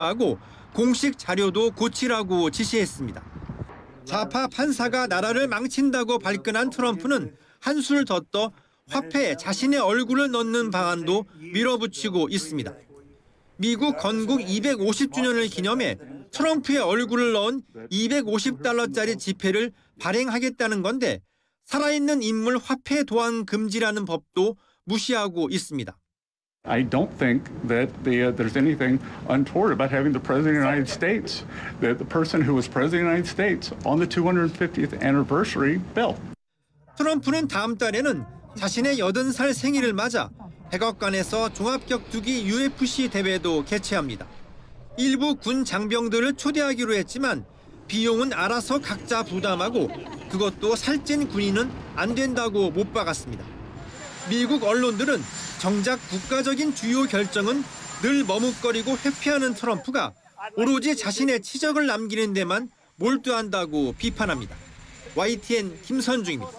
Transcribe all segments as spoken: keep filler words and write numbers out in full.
하고 공식 자료도 고치라고 지시했습니다. 좌파 판사가 나라를 망친다고 발끈한 트럼프는 한술 더 떠 화폐에 자신의 얼굴을 넣는 방안도 밀어붙이고 있습니다. 미국 건국 이백오십 주년을 기념해 트럼프의 얼굴을 넣은 이백오십 달러짜리 지폐를 발행하겠다는 건데 살아있는 인물 화폐 도안 금지라는 법도 무시하고 있습니다. I don't think that the, uh, there's anything untoward about having the President of the United States, the, the person who was President of the United States, on the two hundred fiftieth anniversary bill. 트럼프는 다음 달에는 자신의 여든 살 생일을 맞아 백악관에서 종합격투기 유에프씨 대회도 개최합니다. 일부 군 장병들을 초대하기로 했지만 비용은 알아서 각자 부담하고 그것도 살찐 군인은 안 된다고 못 박았습니다. 미국 언론들은 정작 국가적인 주요 결정은 늘 머뭇거리고 회피하는 트럼프가 오로지 자신의 치적을 남기는 데만 몰두한다고 비판합니다. 와이티엔 김선중입니다.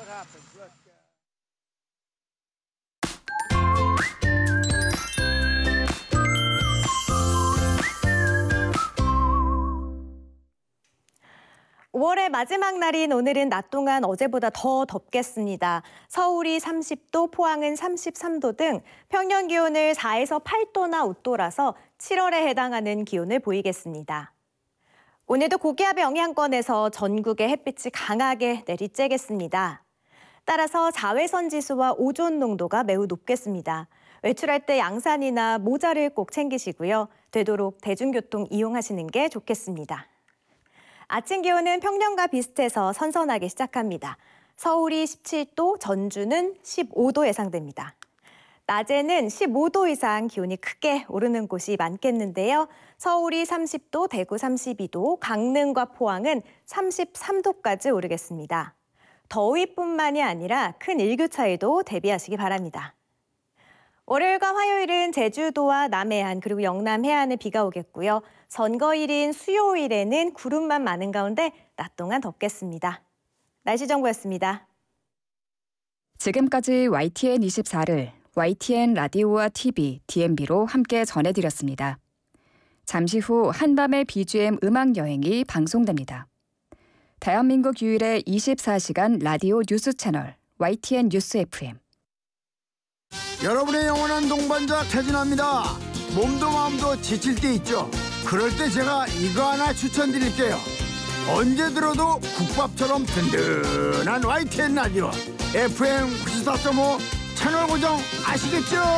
오월의 마지막 날인 오늘은 낮 동안 어제보다 더 덥겠습니다. 서울이 삼십 도, 포항은 삼십삼 도 등 평년 기온을 사에서 팔 도나 웃돌아서 칠월에 해당하는 기온을 보이겠습니다. 오늘도 고기압의 영향권에서 전국에 햇빛이 강하게 내리쬐겠습니다. 따라서 자외선 지수와 오존 농도가 매우 높겠습니다. 외출할 때 양산이나 모자를 꼭 챙기시고요. 되도록 대중교통 이용하시는 게 좋겠습니다. 아침 기온은 평년과 비슷해서 선선하게 시작합니다. 서울이 십칠 도, 전주는 십오 도 예상됩니다. 낮에는 십오 도 이상 기온이 크게 오르는 곳이 많겠는데요. 서울이 삼십 도, 대구 삼십이 도, 강릉과 포항은 삼십삼 도까지 오르겠습니다. 더위뿐만이 아니라 큰 일교 차이도 대비하시기 바랍니다. 월요일과 화요일은 제주도와 남해안 그리고 영남 해안에 비가 오겠고요. 선거일인 수요일에는 구름만 많은 가운데 낮 동안 덥겠습니다. 날씨 정보였습니다. 지금까지 와이티엔 이십사를 와이티엔 라디오와 티비, 디엠비로 함께 전해드렸습니다. 잠시 후 한밤의 비지엠 음악여행이 방송됩니다. 대한민국 유일의 이십사 시간 라디오 뉴스 채널 와이티엔 뉴스 에프엠. 여러분의 영원한 동반자 태진아입니다. 몸도 마음도 지칠 때 있죠. 그럴 때 제가 이거 하나 추천드릴게요. 언제 들어도 국밥처럼 든든한 와이티엔 라디오 에프엠 구십사 점 오 채널 고정 아시겠죠?